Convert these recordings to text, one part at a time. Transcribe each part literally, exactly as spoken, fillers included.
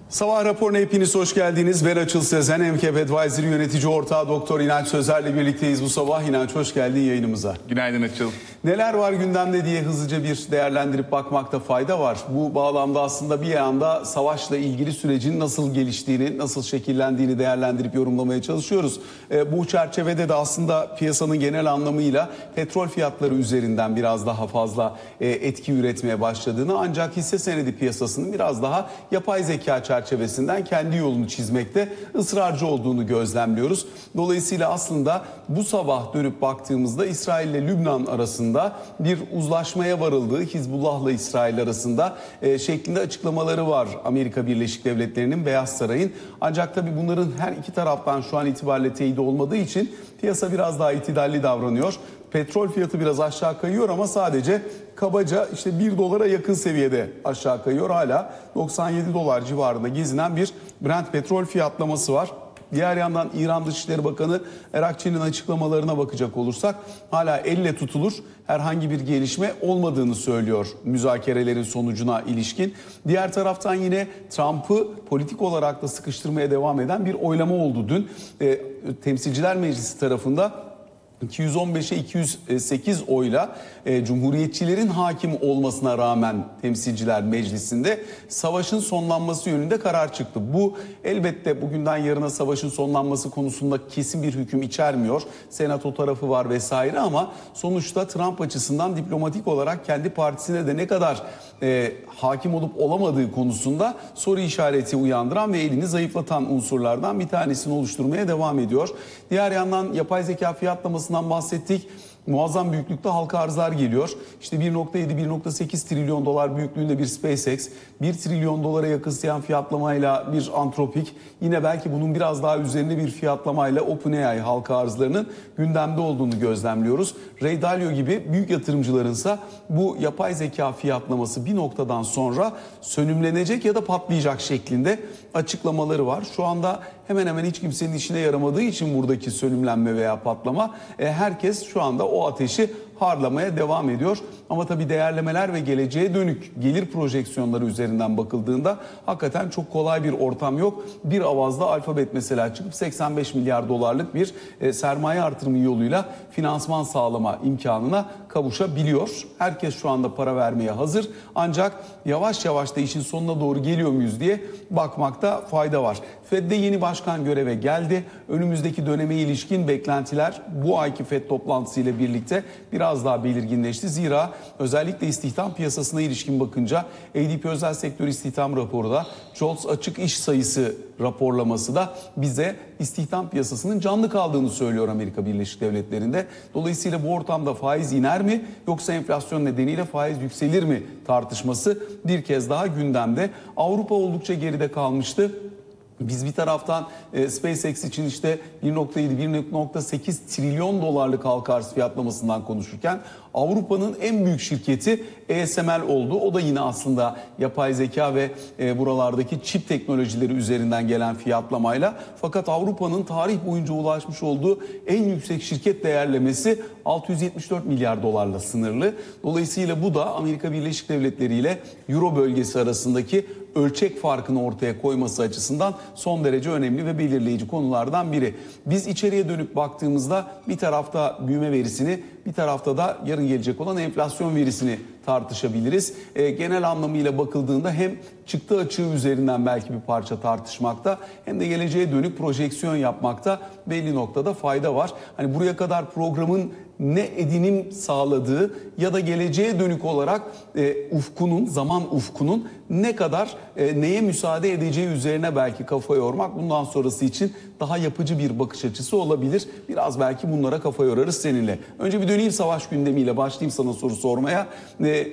Sabah raporuna hepiniz hoş geldiniz. Ben Açıl Sezen, Emkep Advisory yönetici ortağı Doktor İnanç Sözer'le birlikteyiz bu sabah. İnanç, hoş geldin yayınımıza. Günaydın Açıl. Neler var gündemde diye hızlıca bir değerlendirip bakmakta fayda var. Bu bağlamda aslında bir yanda savaşla ilgili sürecin nasıl geliştiğini, nasıl şekillendiğini değerlendirip yorumlamaya çalışıyoruz. E, bu çerçevede de aslında piyasanın genel anlamıyla petrol fiyatları üzerinden biraz daha fazla e, etki üretmeye başladığını, ancak hisse senedi piyasasının biraz daha yapay zeka çerçevesinden kendi yolunu çizmekte ısrarcı olduğunu gözlemliyoruz. Dolayısıyla aslında bu sabah dönüp baktığımızda İsrail ile Lübnan arasında bir uzlaşmaya varıldığı, Hizbullah'la İsrail arasında e, şeklinde açıklamaları var Amerika Birleşik Devletleri'nin, Beyaz Saray'ın. Ancak tabii bunların her iki taraftan şu an itibariyle teyidi olmadığı için piyasa biraz daha itidalli davranıyor. Petrol fiyatı biraz aşağı kayıyor ama sadece kabaca işte bir dolara yakın seviyede aşağı kayıyor. Hala doksan yedi dolar civarında gezinen bir Brent petrol fiyatlaması var. Diğer yandan İran Dışişleri Bakanı Erakçı'nın açıklamalarına bakacak olursak hala elle tutulur herhangi bir gelişme olmadığını söylüyor müzakerelerin sonucuna ilişkin. Diğer taraftan yine Trump'ı politik olarak da sıkıştırmaya devam eden bir oylama oldu dün. E, Temsilciler Meclisi tarafında iki yüz on beşe iki yüz sekiz oyla e, Cumhuriyetçilerin hakim olmasına rağmen Temsilciler Meclisi'nde savaşın sonlanması yönünde karar çıktı. Bu elbette bugünden yarına savaşın sonlanması konusunda kesin bir hüküm içermiyor. Senato tarafı var vesaire ama sonuçta Trump açısından diplomatik olarak kendi partisine de ne kadar e, hakim olup olamadığı konusunda soru işareti uyandıran ve elini zayıflatan unsurlardan bir tanesini oluşturmaya devam ediyor. Diğer yandan yapay zeka fiyatlamasından bahsettik. Muazzam büyüklükte halka arzlar geliyor. İşte bir nokta yedi bir nokta sekiz trilyon dolar büyüklüğünde bir SpaceX, bir trilyon dolara yakınsayan fiyatlamayla bir Anthropic, yine belki bunun biraz daha üzerinde bir fiyatlamayla OpenAI halka arzlarının gündemde olduğunu gözlemliyoruz. Ray Dalio gibi büyük yatırımcılarınsa bu yapay zeka fiyatlaması bir noktadan sonra sönümlenecek ya da patlayacak şeklinde açıklamaları var. Şu anda hemen hemen hiç kimsenin işine yaramadığı için buradaki sönümlenme veya patlama, e, herkes şu anda o ateşi harlamaya devam ediyor. Ama tabii değerlemeler ve geleceğe dönük gelir projeksiyonları üzerinden bakıldığında hakikaten çok kolay bir ortam yok. Bir avazda Alphabet mesela çıkıp seksen beş milyar dolarlık bir e, sermaye artırımı yoluyla finansman sağlama imkanına kavuşabiliyor. Herkes şu anda para vermeye hazır. Ancak yavaş yavaş da işin sonuna doğru geliyor muyuz diye bakmakta fayda var. Fed'de yeni başkan göreve geldi. Önümüzdeki döneme ilişkin beklentiler bu ayki Fed toplantısıyla birlikte biraz daha belirginleşti. Zira özellikle istihdam piyasasına ilişkin bakınca A D P özel sektör istihdam raporu da, Jobs açık iş sayısı raporlaması da bize istihdam piyasasının canlı kaldığını söylüyor Amerika Birleşik Devletleri'nde. Dolayısıyla bu ortamda faiz iner mi yoksa enflasyon nedeniyle faiz yükselir mi tartışması bir kez daha gündemde. Avrupa oldukça geride kalmıştı. Biz bir taraftan e, SpaceX için işte bir nokta yedi bir nokta sekiz trilyon dolarlık halka arz fiyatlamasından konuşurken Avrupa'nın en büyük şirketi A S M L oldu. O da yine aslında yapay zeka ve e, buralardaki çip teknolojileri üzerinden gelen fiyatlamayla. Fakat Avrupa'nın tarih boyunca ulaşmış olduğu en yüksek şirket değerlemesi altı yüz yetmiş dört milyar dolarla sınırlı. Dolayısıyla bu da Amerika Birleşik Devletleri ile Euro bölgesi arasındaki ölçek farkını ortaya koyması açısından son derece önemli ve belirleyici konulardan biri. Biz içeriye dönüp baktığımızda bir tarafta büyüme verisini, bir tarafta da yarın gelecek olan enflasyon verisini tartışabiliriz. E, genel anlamıyla bakıldığında hem çıktı açığı üzerinden belki bir parça tartışmakta hem de geleceğe dönük projeksiyon yapmakta belli noktada fayda var. Hani buraya kadar programın ne edinim sağladığı ya da geleceğe dönük olarak e, ufkunun, zaman ufkunun ne kadar e, neye müsaade edeceği üzerine belki kafa yormak bundan sonrası için daha yapıcı bir bakış açısı olabilir. Biraz belki bunlara kafa yorarız seninle. Önce bir döneyim savaş gündemiyle, başlayayım sana soru sormaya. E,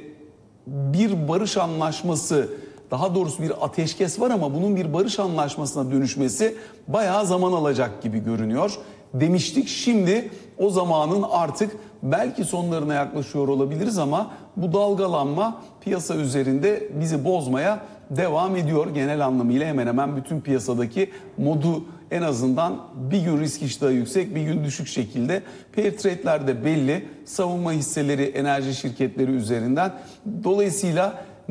bir barış anlaşması, daha doğrusu bir ateşkes var ama bunun bir barış anlaşmasına dönüşmesi bayağı zaman alacak gibi görünüyor. Demiştik, şimdi o zamanın artık belki sonlarına yaklaşıyor olabiliriz ama bu dalgalanma piyasa üzerinde bizi bozmaya devam ediyor. Genel anlamıyla hemen hemen bütün piyasadaki modu en azından bir gün risk iştahı yüksek, bir gün düşük şekilde. Pair trade'ler de belli. Savunma hisseleri, enerji şirketleri üzerinden. Dolayısıyla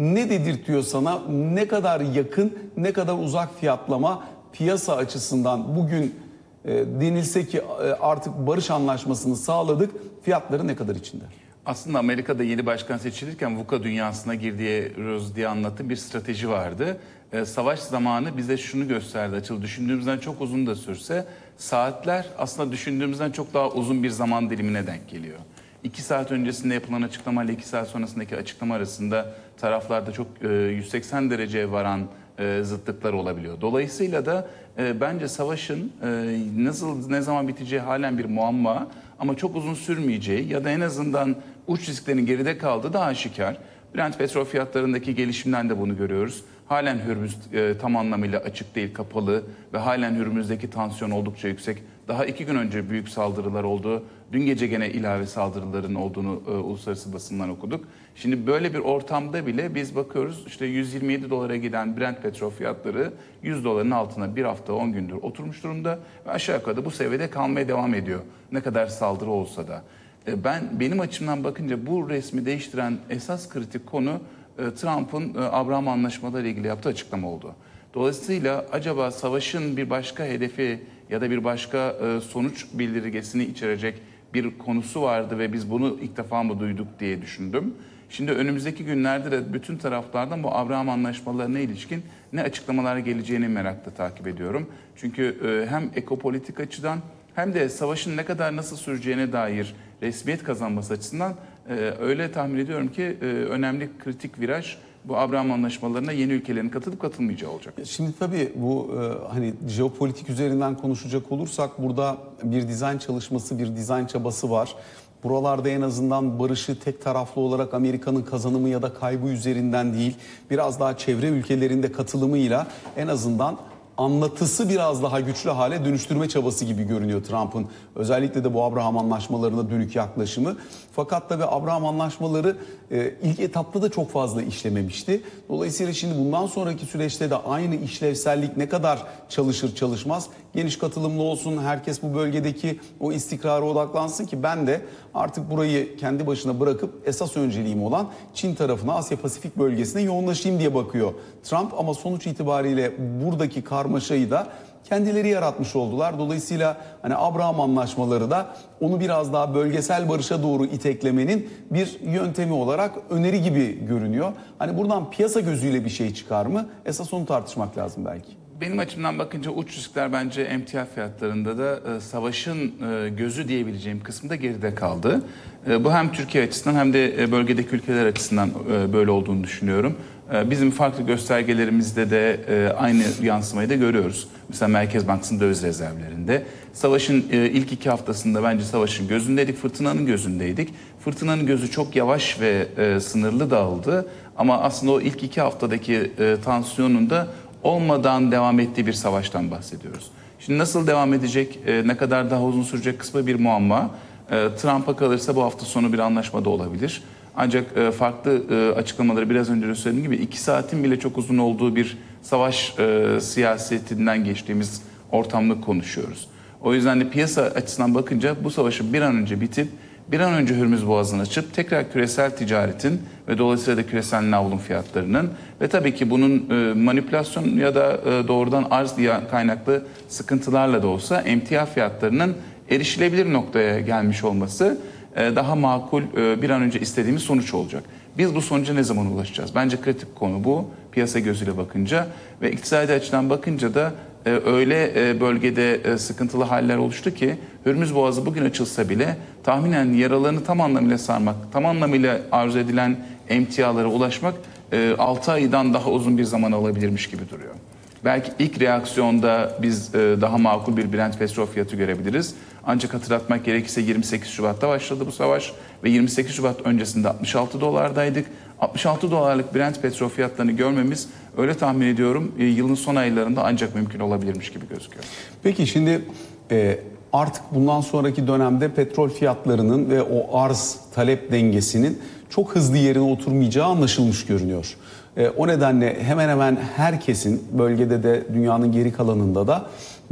ne dedirtiyor sana? Ne kadar yakın, ne kadar uzak fiyatlama piyasa açısından bugün e, denilse ki e, artık barış anlaşmasını sağladık, fiyatları ne kadar içinde? Aslında Amerika'da yeni başkan seçilirken VUCA dünyasına girdiğimiz diye anlattığım bir strateji vardı. Ee, savaş zamanı bize şunu gösterdi Açıl. Düşündüğümüzden çok uzun da sürse saatler aslında düşündüğümüzden çok daha uzun bir zaman dilimine denk geliyor. İki saat öncesinde yapılan açıklama ile iki saat sonrasındaki açıklama arasında taraflarda çok e, yüz seksen dereceye varan e, zıtlıklar olabiliyor. Dolayısıyla da e, bence savaşın e, nasıl ne zaman biteceği halen bir muamma ama çok uzun sürmeyeceği ya da en azından uç risklerin geride kaldığı da aşikar. Brent petrol fiyatlarındaki gelişimden de bunu görüyoruz. Halen Hürmüz e, tam anlamıyla açık değil, kapalı ve halen Hürmüz'deki tansiyon oldukça yüksek. Daha iki gün önce büyük saldırılar oldu. Dün gece gene ilave saldırıların olduğunu e, uluslararası basından okuduk. Şimdi böyle bir ortamda bile biz bakıyoruz işte yüz yirmi yedi dolara giden Brent petrol fiyatları yüz doların altına bir hafta on gündür oturmuş durumda ve aşağı yukarı bu seviyede kalmaya devam ediyor. Ne kadar saldırı olsa da. E, ben benim açımdan bakınca bu resmi değiştiren esas kritik konu e, Trump'ın e, Abraham Anlaşmaları ile ilgili yaptığı açıklama oldu. Dolayısıyla acaba savaşın bir başka hedefi ya da bir başka e, sonuç bildirgesini içerecek bir konusu vardı ve biz bunu ilk defa mı duyduk diye düşündüm. Şimdi önümüzdeki günlerde de bütün taraflardan bu Abraham Anlaşmalarına ilişkin ne açıklamalar geleceğini merakla takip ediyorum. Çünkü e, hem ekopolitik açıdan hem de savaşın ne kadar nasıl süreceğine dair resmiyet kazanması açısından e, öyle tahmin ediyorum ki e, önemli kritik viraj bu Abraham Anlaşmalarına yeni ülkelerin katılıp katılmayacağı olacak. Şimdi tabii bu e, hani jeopolitik üzerinden konuşacak olursak burada bir dizayn çalışması, bir dizayn çabası var. Buralarda en azından barışı tek taraflı olarak Amerika'nın kazanımı ya da kaybı üzerinden değil, biraz daha çevre ülkelerinde katılımıyla en azından anlatısı biraz daha güçlü hale dönüştürme çabası gibi görünüyor Trump'ın. Özellikle de bu Abraham Anlaşmalarına dönük yaklaşımı. Fakat tabii Abraham Anlaşmaları e, ilk etapta da çok fazla işlememişti. Dolayısıyla şimdi bundan sonraki süreçte de aynı işlevsellik ne kadar çalışır çalışmaz, geniş katılımlı olsun, herkes bu bölgedeki o istikrara odaklansın ki ben de artık burayı kendi başına bırakıp esas önceliğim olan Çin tarafına, Asya Pasifik bölgesine yoğunlaşayım diye bakıyor Trump. Ama sonuç itibariyle buradaki karmaşayı da kendileri yaratmış oldular. Dolayısıyla hani Abraham Anlaşmaları da onu biraz daha bölgesel barışa doğru iteklemenin bir yöntemi olarak öneri gibi görünüyor. Hani buradan piyasa gözüyle bir şey çıkar mı? Esas onu tartışmak lazım belki. Benim açımdan bakınca uç riskler bence emtia fiyatlarında da e, savaşın e, gözü diyebileceğim kısmında geride kaldı. E, bu hem Türkiye açısından hem de e, bölgedeki ülkeler açısından e, böyle olduğunu düşünüyorum. E, bizim farklı göstergelerimizde de e, aynı yansımayı da görüyoruz. Mesela Merkez Bankası'nın döviz rezervlerinde. Savaşın e, ilk iki haftasında bence savaşın gözündeydik, fırtınanın gözündeydik. Fırtınanın gözü çok yavaş ve e, sınırlı dağıldı. Ama aslında o ilk iki haftadaki e, tansiyonun da olmadan devam ettiği bir savaştan bahsediyoruz. Şimdi nasıl devam edecek, e, ne kadar daha uzun sürecek kısmı bir muamma. E, Trump'a kalırsa bu hafta sonu bir anlaşma da olabilir. Ancak e, farklı e, açıklamaları biraz önce de söylediğim gibi iki saatin bile çok uzun olduğu bir savaş e, siyasetinden geçtiğimiz ortamda konuşuyoruz. O yüzden de piyasa açısından bakınca bu savaşın bir an önce bitip bir an önce Hürmüz Boğazı'nı açıp tekrar küresel ticaretin ve dolayısıyla da küresel navlun fiyatlarının ve tabii ki bunun e, manipülasyon ya da e, doğrudan arz kaynaklı sıkıntılarla da olsa emtia fiyatlarının erişilebilir noktaya gelmiş olması e, daha makul e, bir an önce istediğimiz sonuç olacak. Biz bu sonuca ne zaman ulaşacağız? Bence kritik konu bu piyasa gözüyle bakınca ve iktisadi açıdan bakınca da e, öyle e, bölgede e, sıkıntılı haller oluştu ki Hürmüz Boğazı bugün açılsa bile tahminen yaralarını tam anlamıyla sarmak, tam anlamıyla arzu edilen emtialara ulaşmak e, altı aydan daha uzun bir zaman alabilirmiş gibi duruyor. Belki ilk reaksiyonda biz e, daha makul bir Brent petrol fiyatı görebiliriz. Ancak hatırlatmak gerekirse yirmi sekiz Şubat'ta başladı bu savaş ve yirmi sekiz Şubat öncesinde altmış altı dolardaydık. altmış altı dolarlık Brent petrol fiyatlarını görmemiz öyle tahmin ediyorum e, yılın son aylarında ancak mümkün olabilirmiş gibi gözüküyor. Peki şimdi e, artık bundan sonraki dönemde petrol fiyatlarının ve o arz talep dengesinin çok hızlı yerine oturmayacağı anlaşılmış görünüyor. E, o nedenle hemen hemen herkesin bölgede de dünyanın geri kalanında da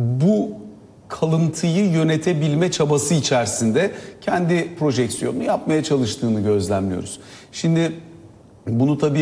bu kalıntıyı yönetebilme çabası içerisinde kendi projeksiyonunu yapmaya çalıştığını gözlemliyoruz. Şimdi bunu tabii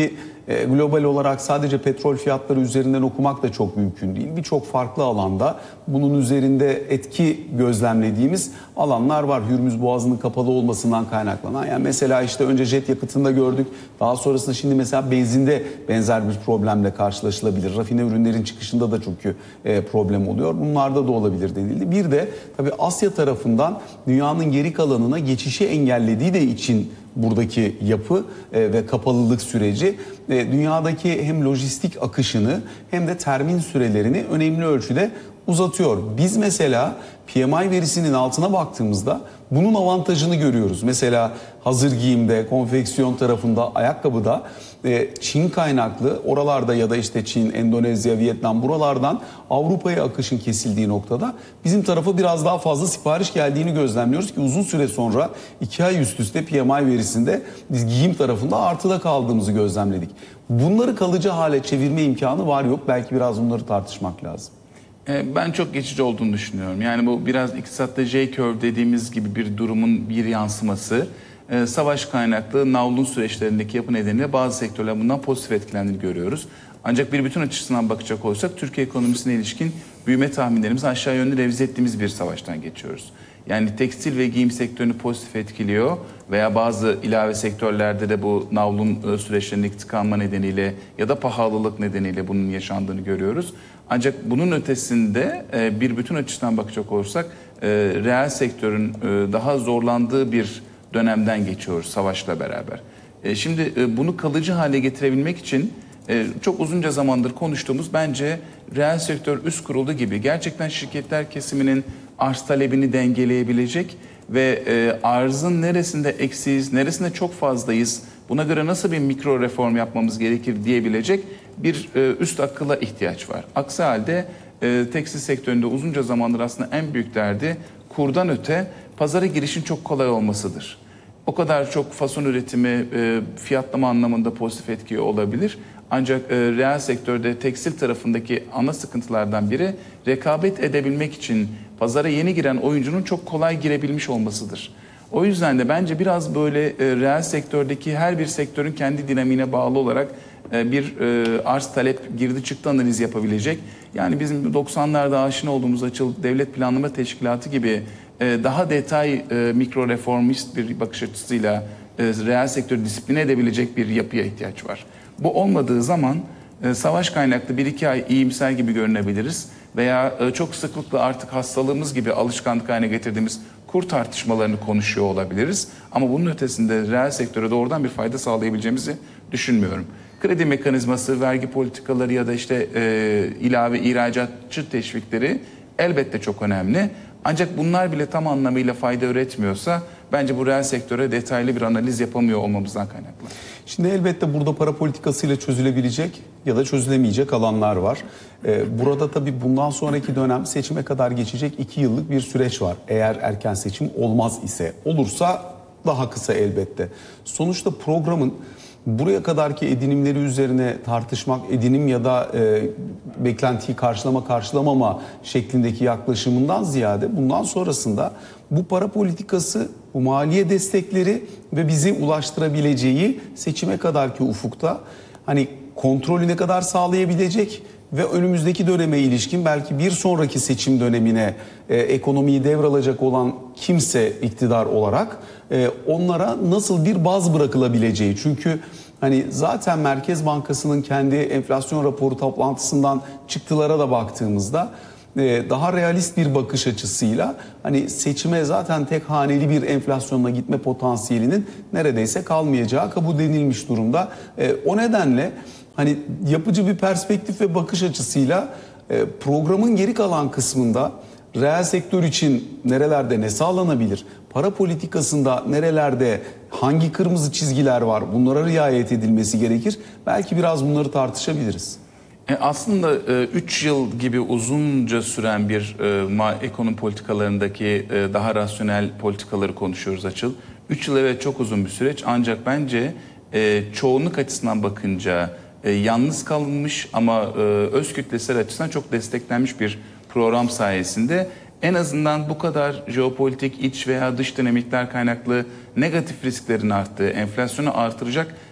E, global olarak sadece petrol fiyatları üzerinden okumak da çok mümkün değil. Birçok farklı alanda bunun üzerinde etki gözlemlediğimiz alanlar var. Hürmüz Boğazı'nın kapalı olmasından kaynaklanan. Yani mesela işte önce jet yakıtında gördük. Daha sonrasında şimdi mesela benzinde benzer bir problemle karşılaşılabilir. Rafine ürünlerin çıkışında da çünkü e, problem oluyor. Bunlarda da olabilir denildi. Bir de tabii Asya tarafından dünyanın geri kalanına geçişi engellediği de için buradaki yapı e, ve kapalılık süreci e, dünyadaki hem lojistik akışını hem de termin sürelerini önemli ölçüde uzatıyor. Biz mesela P M I verisinin altına baktığımızda bunun avantajını görüyoruz. Mesela hazır giyimde, konfeksiyon tarafında, ayakkabıda e, Çin kaynaklı oralarda ya da işte Çin, Endonezya, Vietnam buralardan Avrupa'ya akışın kesildiği noktada bizim tarafa biraz daha fazla sipariş geldiğini gözlemliyoruz ki uzun süre sonra iki ay üst üste P M I verisinde biz giyim tarafında artıda kaldığımızı gözlemledik. Bunları kalıcı hale çevirme imkanı var yok. Belki biraz bunları tartışmak lazım. Ben çok geçici olduğunu düşünüyorum. Yani bu biraz iktisatta J-curve dediğimiz gibi bir durumun bir yansıması. Savaş kaynaklı navlun süreçlerindeki yapı nedeniyle bazı sektörler bundan pozitif etkilendiğini görüyoruz. Ancak bir bütün açısından bakacak olursak Türkiye ekonomisine ilişkin büyüme tahminlerimizi aşağı yönlü revize ettiğimiz bir savaştan geçiyoruz. Yani tekstil ve giyim sektörünü pozitif etkiliyor veya bazı ilave sektörlerde de bu navlun süreçlerindeki tıkanma nedeniyle ya da pahalılık nedeniyle bunun yaşandığını görüyoruz. Ancak bunun ötesinde bir bütün açısından bakacak olursak reel sektörün daha zorlandığı bir dönemden geçiyoruz savaşla beraber. Şimdi bunu kalıcı hale getirebilmek için çok uzunca zamandır konuştuğumuz bence reel sektör üst kurulu gibi gerçekten şirketler kesiminin arz talebini dengeleyebilecek ve arzın neresinde eksiyiz, neresinde çok fazlayız, buna göre nasıl bir mikro reform yapmamız gerekir diyebilecek bir üst akıla ihtiyaç var. Aksi halde tekstil sektöründe uzunca zamandır aslında en büyük derdi kurdan öte pazara girişin çok kolay olmasıdır. O kadar çok fason üretimi fiyatlama anlamında pozitif etki olabilir. Ancak reel sektörde tekstil tarafındaki ana sıkıntılardan biri rekabet edebilmek için pazara yeni giren oyuncunun çok kolay girebilmiş olmasıdır. O yüzden de bence biraz böyle reel sektördeki her bir sektörün kendi dinamiğine bağlı olarak bir arz talep girdi çıktı analizi yapabilecek. Yani bizim doksanlarda aşina olduğumuz Açıl Devlet Planlama Teşkilatı gibi daha detay mikro reformist bir bakış açısıyla reel sektörü disipline edebilecek bir yapıya ihtiyaç var. Bu olmadığı zaman savaş kaynaklı bir iki ay iyimser gibi görünebiliriz veya çok sıklıkla artık hastalığımız gibi alışkanlık haline getirdiğimiz kur tartışmalarını konuşuyor olabiliriz. Ama bunun ötesinde reel sektöre doğrudan bir fayda sağlayabileceğimizi düşünmüyorum. Kredi mekanizması, vergi politikaları ya da işte e, ilave ihracatçı teşvikleri elbette çok önemli. Ancak bunlar bile tam anlamıyla fayda üretmiyorsa bence bu reel sektöre detaylı bir analiz yapamıyor olmamızdan kaynaklı. Şimdi elbette burada para politikasıyla çözülebilecek ya da çözülemeyecek alanlar var. Ee, burada tabii bundan sonraki dönem seçime kadar geçecek iki yıllık bir süreç var. Eğer erken seçim olmaz ise, olursa daha kısa elbette. Sonuçta programın buraya kadarki edinimleri üzerine tartışmak, edinim ya da e, beklentiyi karşılama karşılamama şeklindeki yaklaşımından ziyade bundan sonrasında bu para politikası, bu maliye destekleri ve bizi ulaştırabileceği seçime kadarki ufukta hani kontrolü ne kadar sağlayabilecek ve önümüzdeki döneme ilişkin belki bir sonraki seçim dönemine e, ekonomiyi devralacak olan kimse iktidar olarak e, onlara nasıl bir baz bırakılabileceği. Çünkü hani zaten Merkez Bankası'nın kendi enflasyon raporu toplantısından çıktılara da baktığımızda e, daha realist bir bakış açısıyla hani seçime zaten tek haneli bir enflasyonla gitme potansiyelinin neredeyse kalmayacağı kabullenilmiş durumda. E, o nedenle hani yapıcı bir perspektif ve bakış açısıyla e, programın geri kalan kısmında reel sektör için nerelerde ne sağlanabilir? Para politikasında nerelerde hangi kırmızı çizgiler var? Bunlara riayet edilmesi gerekir. Belki biraz bunları tartışabiliriz. E aslında üç yıl gibi uzunca süren bir e, ekonomi politikalarındaki e, daha rasyonel politikaları konuşuyoruz Açıl. üç yıl evet çok uzun bir süreç ancak bence e, çoğunluk açısından bakınca e, yalnız kalınmış ama e, öz kütlesel açısından çok desteklenmiş bir program sayesinde en azından bu kadar jeopolitik iç veya dış dinamikler kaynaklı negatif risklerin arttığı, enflasyonu artıracak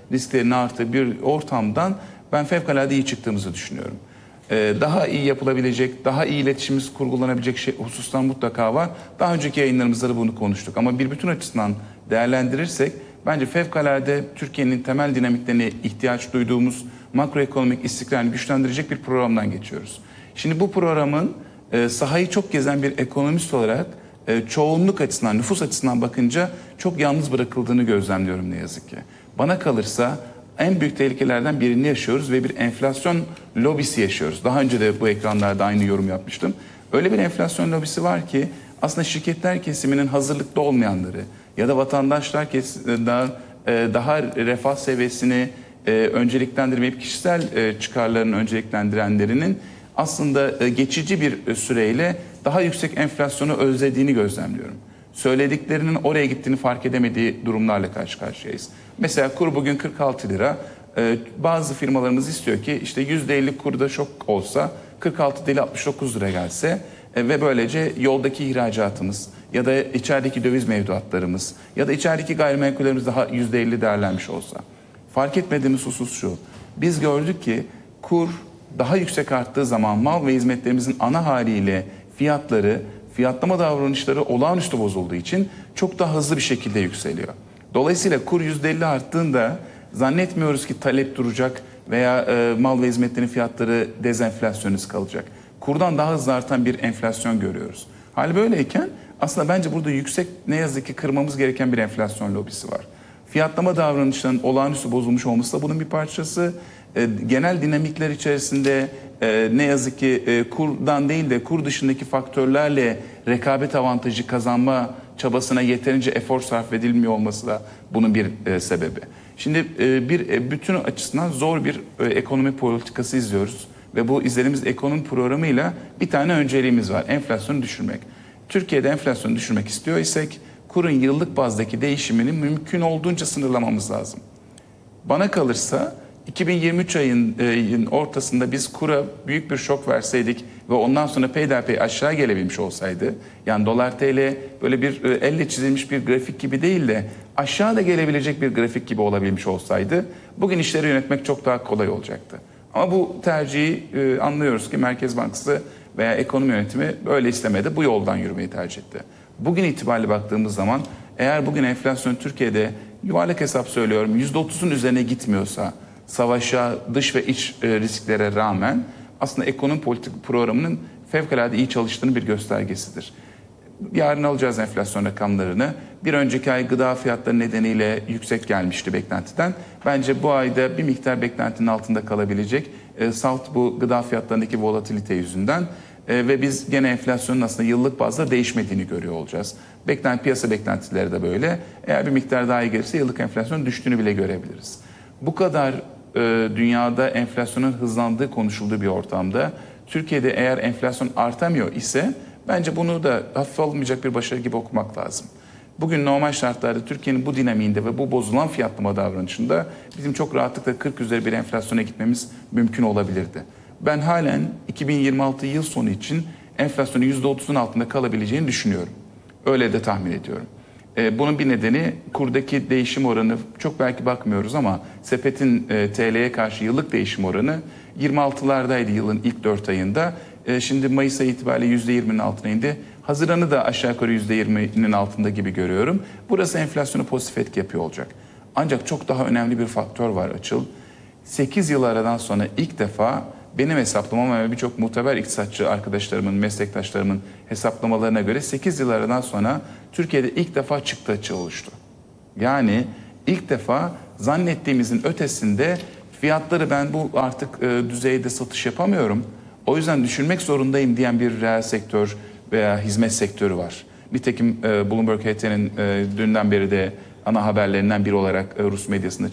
risklerin arttığı bir ortamdan ben fevkalade iyi çıktığımızı düşünüyorum. Ee, daha iyi yapılabilecek, daha iyi iletişimimiz kurgulanabilecek şey, hususlar mutlaka var. Daha önceki yayınlarımızda da bunu konuştuk. Ama bir bütün açısından değerlendirirsek bence fevkalade Türkiye'nin temel dinamiklerine ihtiyaç duyduğumuz makroekonomik istikrarını güçlendirecek bir programdan geçiyoruz. Şimdi bu programın e, sahayı çok gezen bir ekonomist olarak e, çoğunluk açısından, nüfus açısından bakınca çok yalnız bırakıldığını gözlemliyorum ne yazık ki. Bana kalırsa en büyük tehlikelerden birini yaşıyoruz ve bir enflasyon lobisi yaşıyoruz. Daha önce de bu ekranlarda aynı yorum yapmıştım. Öyle bir enflasyon lobisi var ki aslında şirketler kesiminin hazırlıklı olmayanları ya da vatandaşlar daha, daha refah seviyesini önceliklendirmeyip kişisel çıkarlarını önceliklendirenlerinin aslında geçici bir süreyle daha yüksek enflasyonu özlediğini gözlemliyorum. Söylediklerinin oraya gittiğini fark edemediği durumlarla karşı karşıyayız. Mesela kur bugün kırk altı lira. Ee, bazı firmalarımız istiyor ki işte yüzde elli kurda şok olsa kırk altı değil altmış dokuz lira gelse e, ve böylece yoldaki ihracatımız ya da içerideki döviz mevduatlarımız ya da içerideki gayrimenkullerimiz daha yüzde elli değerlenmiş olsa. Fark etmediğimiz husus şu. Biz gördük ki kur daha yüksek arttığı zaman mal ve hizmetlerimizin ana haliyle fiyatları, fiyatlama davranışları olağanüstü bozulduğu için çok daha hızlı bir şekilde yükseliyor. Dolayısıyla kur yüzde elli arttığında zannetmiyoruz ki talep duracak veya e, mal ve hizmetlerin fiyatları dezenflasyonist kalacak. Kurdan daha hızlı artan bir enflasyon görüyoruz. Hal böyleyken aslında bence burada yüksek ne yazık ki kırmamız gereken bir enflasyon lobisi var. Fiyatlama davranışlarının olağanüstü bozulmuş olması da bunun bir parçası. E, genel dinamikler içerisinde e, ne yazık ki e, kurdan değil de kur dışındaki faktörlerle rekabet avantajı kazanma çabasına yeterince efor sarf edilmiyor olması da bunun bir e, sebebi. Şimdi e, bir e, bütün açısından zor bir e, ekonomi politikası izliyoruz ve bu izlediğimiz ekonomi programıyla bir tane önceliğimiz var: enflasyonu düşürmek. Türkiye'de enflasyonu düşürmek istiyor isek kurun yıllık bazdaki değişimini mümkün olduğunca sınırlamamız lazım. Bana kalırsa iki bin yirmi üç ayının ortasında biz kura büyük bir şok verseydik ve ondan sonra peyderpey aşağı gelebilmiş olsaydı, yani dolar T L böyle bir elle çizilmiş bir grafik gibi değil de aşağıda gelebilecek bir grafik gibi olabilmiş olsaydı bugün işleri yönetmek çok daha kolay olacaktı. Ama bu tercihi anlıyoruz ki Merkez Bankası veya ekonomi yönetimi böyle istemedi, bu yoldan yürümeyi tercih etti. Bugün itibariyle baktığımız zaman eğer bugün enflasyon Türkiye'de yuvarlak hesap söylüyorum yüzde otuzun üzerine gitmiyorsa, savaşa, dış ve iç risklere rağmen aslında ekonomi politik programının fevkalade iyi çalıştığının bir göstergesidir. Yarın alacağız enflasyon rakamlarını. Bir önceki ay gıda fiyatları nedeniyle yüksek gelmişti beklentiden. Bence bu ayda bir miktar beklentinin altında kalabilecek. E, salt bu gıda fiyatlarındaki volatilite yüzünden e, ve biz gene enflasyonun aslında yıllık bazda değişmediğini görüyor olacağız. Beklenti, piyasa beklentileri de böyle. Eğer bir miktar daha iyi gelirse yıllık enflasyonun düştüğünü bile görebiliriz. Bu kadar e, dünyada enflasyonun hızlandığı konuşulduğu bir ortamda Türkiye'de eğer enflasyon artamıyor ise bence bunu da hafife alınmayacak bir başarı gibi okumak lazım. Bugün normal şartlarda Türkiye'nin bu dinamiğinde ve bu bozulan fiyatlama davranışında bizim çok rahatlıkla kırk üzeri bir enflasyona gitmemiz mümkün olabilirdi. Ben halen iki bin yirmi altı yıl sonu için enflasyonun yüzde otuzun altında kalabileceğini düşünüyorum. Öyle de tahmin ediyorum. Ee, bunun bir nedeni kurdaki değişim oranı, çok belki bakmıyoruz ama sepetin e, T L'ye karşı yıllık değişim oranı yirmi altılardaydı yılın ilk dört ayında. E, şimdi Mayıs ayı itibariyle yüzde yirminin altına indi. Haziran'ı da aşağı yukarı yüzde yirminin altında gibi görüyorum. Burası enflasyonu pozitif etki yapıyor olacak. Ancak çok daha önemli bir faktör var Açıl. sekiz yıl aradan sonra ilk defa benim hesaplamama ve birçok muteber iktisatçı arkadaşlarımın, meslektaşlarımın hesaplamalarına göre sekiz yıl aradan sonra Türkiye'de ilk defa çıktı açığı oluştu. Yani ilk defa zannettiğimizin ötesinde fiyatları ben bu artık e, düzeyde satış yapamıyorum, o yüzden düşürmek zorundayım diyen bir reel sektör veya hizmet sektörü var. Nitekim e, Bloomberg H T'nin e, dünden beri de ana haberlerinden biri olarak e, Rus medyasında